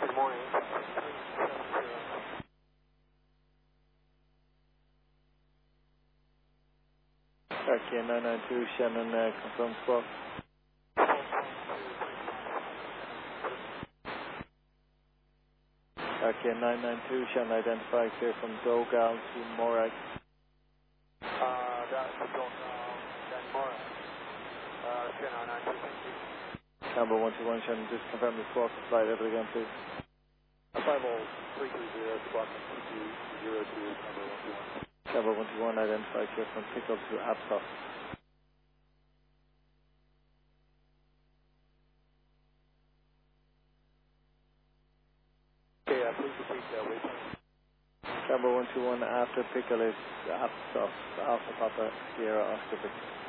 Good morning. Okay, 992 Shannon, confirm squawk. Okay, 992 Shannon, identify clear from Dogal to Morag. That's Dogal, then Morag. Shannon 992. Number 121 Shannon, just confirm the squawk and flight level again, please. 50320, squawk 2202, number 121. Number 121, identify clear from Pickle to Absop. Okay, please repeat that waypoint. Number 121 after Pickle is Absop, Alpha Papa Sierra Oscar Pickle.